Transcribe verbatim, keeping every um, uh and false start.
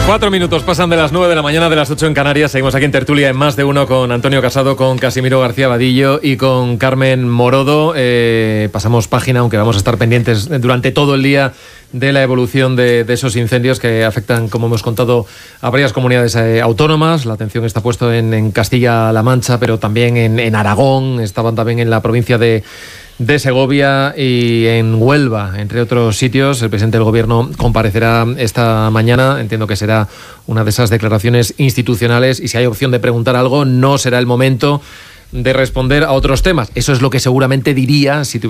Cuatro minutos pasan de las nueve de la mañana, de las ocho en Canarias. Seguimos aquí en tertulia en Más de Uno con Antonio Casado, con Casimiro García Vadillo y con Carmen Morodo. Eh, pasamos página, aunque vamos a estar pendientes durante todo el día de la evolución de, de esos incendios que afectan, como hemos contado, a varias comunidades eh, autónomas. La atención está puesta en, en Castilla-La Mancha, pero también en, en Aragón. Estaban también en la provincia de... de Segovia y en Huelva, entre otros sitios. El presidente del Gobierno comparecerá esta mañana. Entiendo que será una de esas declaraciones institucionales y si hay opción de preguntar algo, no será el momento de responder a otros temas. Eso es lo que seguramente diría si tuviera